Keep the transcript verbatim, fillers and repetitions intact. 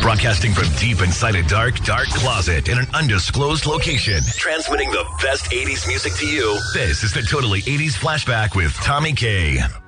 Broadcasting from deep inside a dark, dark closet in an undisclosed location. Transmitting the best eighties music to you. This is the Totally eighties Flashback with Tommy K.